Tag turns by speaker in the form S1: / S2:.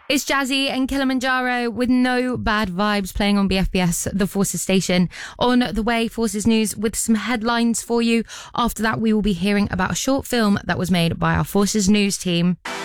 S1: It's Jazzy and Kilimanjaro with No Bad Vibes playing on BFBS, the Forces station. On the way, Forces News with some headlines for you. After that, we will be hearing about a short film that was made by our Forces News team.